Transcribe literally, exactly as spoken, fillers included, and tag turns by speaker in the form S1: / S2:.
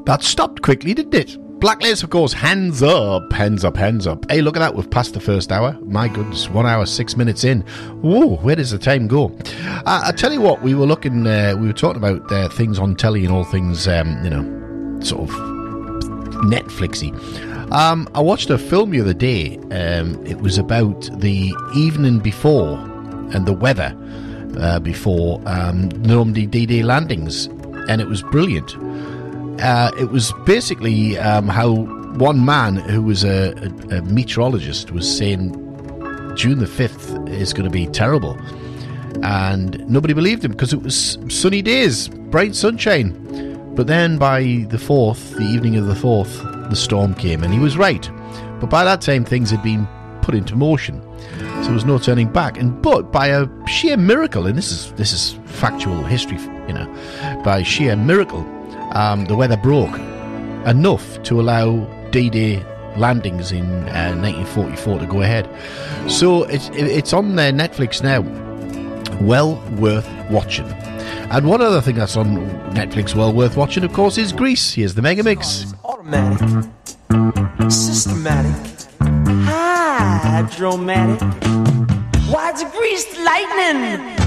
S1: That stopped quickly, didn't it? Black Lace, of course, hands up, hands up, hands up. Hey, look at that, we've passed the first hour. My goodness, one hour, six minutes in. Whoa, where does the time go? Uh, I tell you what, we were looking, uh, we were talking about uh, things on telly and all things, um, you know, sort of Netflixy. Um, I watched a film the other day. Um, it was about the evening before and the weather uh, before um, Normandy D-Day landings, and it was brilliant. Uh, it was basically um, how one man who was a, a, a meteorologist was saying June the fifth is going to be terrible, and nobody believed him because it was sunny days, bright sunshine. But then by the fourth, the evening of the fourth, the storm came, and he was right. But by that time, things had been put into motion, so there was no turning back. And but by a sheer miracle, and this is this is factual history, you know, by sheer miracle. Um, the weather broke enough to allow D-Day landings in uh, nineteen forty-four to go ahead. So it's it's on uh, Netflix now. Well worth watching. And one other thing that's on Netflix well worth watching, of course, is Grease. Here's the Mega Mix.
S2: Automatic, systematic, hydromatic. Why it's greased lightning?